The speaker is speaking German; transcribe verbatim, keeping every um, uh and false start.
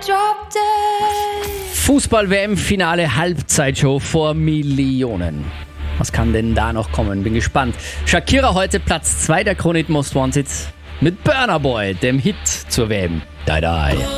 Fußball-W M-Finale, Halbzeitshow vor Millionen. Was kann denn da noch kommen? Bin gespannt. Shakira heute Platz zwei der Krone Hit Most Wanted mit Burna Boy, dem Hit zur W M. Die, die.